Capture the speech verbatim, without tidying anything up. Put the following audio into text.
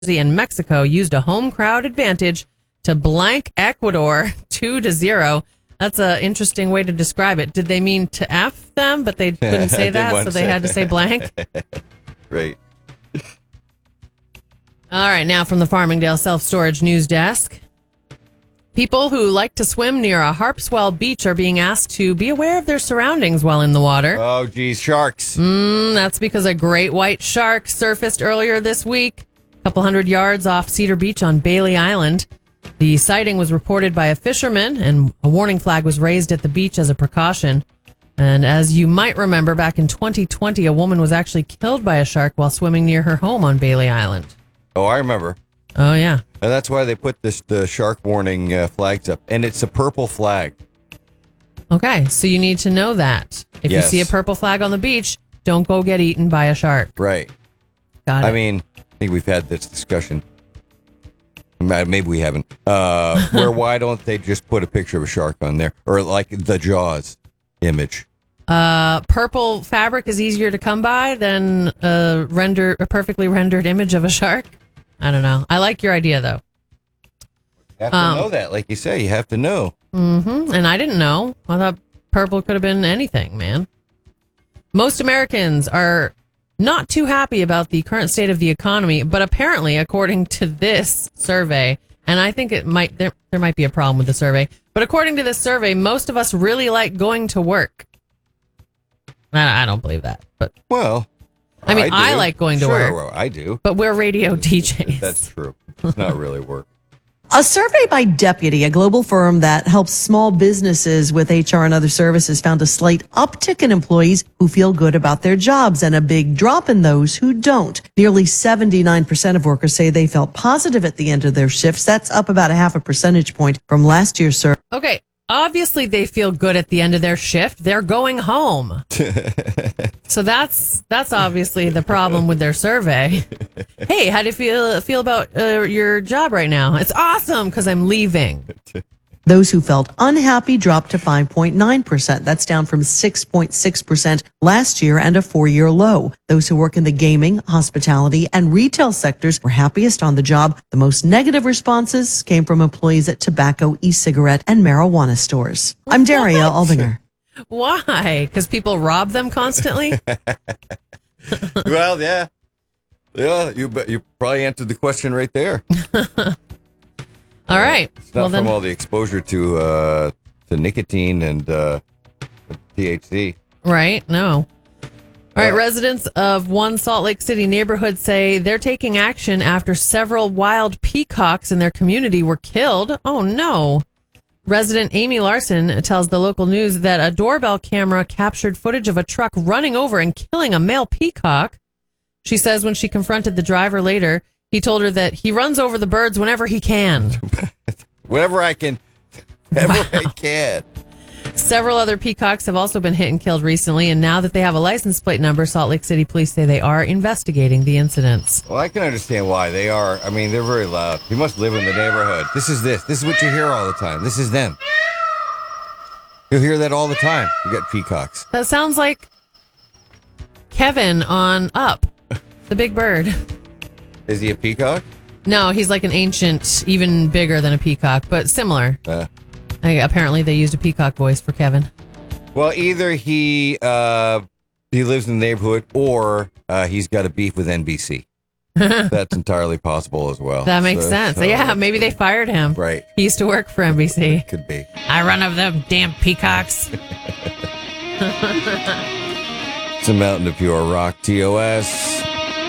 and Mexico used a home crowd advantage to blank Ecuador two to zero. That's an interesting way to describe it. Did they mean to F them, but they couldn't say that, so they had to say blank? Right. All right, now from the Farmingdale Self-Storage News Desk. People who like to swim near a Harpswell beach are being asked to be aware of their surroundings while in the water. Oh, geez, sharks. Mm, that's because a great white shark surfaced earlier this week, a couple hundred yards off Cedar Beach on Bailey Island. The sighting was reported by a fisherman, and a warning flag was raised at the beach as a precaution. And as you might remember, back in twenty twenty, a woman was actually killed by a shark while swimming near her home on Bailey Island. Oh, I remember. Oh, yeah. And that's why they put this the shark warning uh, flags up. And it's a purple flag. Okay, so you need to know that. If Yes. you see a purple flag on the beach, don't go get eaten by a shark. Right. Got it. I mean, I think we've had this discussion. Maybe we haven't. Uh, where why don't they just put a picture of a shark on there? Or like the Jaws image. Uh, purple fabric is easier to come by than a render a perfectly rendered image of a shark. I don't know. I like your idea though. You have to Um, know that, like you say. You have to know. Mm-hmm. And I didn't know. I thought purple could have been anything, man. Most Americans are not too happy about the current state of the economy, but apparently, according to this survey, and I think it might there there might be a problem with the survey, but according to this survey, most of us really like going to work. I I don't believe that, but Well, I mean, do. I like going to Sure, work. I do. But we're radio D Js. That's true. It's not really work. A survey by Deputy, a global firm that helps small businesses with H R and other services, found a slight uptick in employees who feel good about their jobs and a big drop in those who don't. Nearly seventy-nine percent of workers say they felt positive at the end of their shifts. That's up about a half a percentage point from last year's survey. Okay, obviously they feel good at the end of their shift. They're going home. So that's that's obviously the problem with their survey. Hey, how do you feel feel about uh, your job right now? It's awesome because I'm leaving. Those who felt unhappy dropped to five point nine percent. That's down from six point six percent last year and a four-year low. Those who work in the gaming, hospitality, and retail sectors were happiest on the job. The most negative responses came from employees at tobacco, e-cigarette, and marijuana stores. I'm Daria Aldinger. Why? Because people rob them constantly? Well, yeah. Yeah, you bet you probably answered the question right there. All right. It's not Well, from then, all the exposure to uh, to nicotine and uh, T H C. right? No. All right. Uh, Residents of one Salt Lake City neighborhood say they're taking action after several wild peacocks in their community were killed. Oh, no. Resident Amy Larson tells the local news that a doorbell camera captured footage of a truck running over and killing a male peacock. She says when she confronted the driver later, he told her that he runs over the birds whenever he can. Whenever I can. Whenever wow. I can. Several other peacocks have also been hit and killed recently, and now that they have a license plate number, Salt Lake City police say they are investigating the incidents. Well, I can understand why they are. I mean, they're very loud. You must live in the neighborhood. This is this. This is what you hear all the time. This is them. You'll hear that all the time. You got peacocks. That sounds like Kevin on Up, the big bird. Is he a peacock? No, he's like an ancient, even bigger than a peacock, but similar. Uh, I, apparently, they used a peacock voice for Kevin. well, either he uh, he lives in the neighborhood or uh, he's got a beef with N B C. That's entirely possible as well. That makes So- sense. so- Yeah, maybe they fired him. Right. He used to work for N B C. Could be. I run over them damn peacocks. It's a Mountain of Pure Rock, T O S.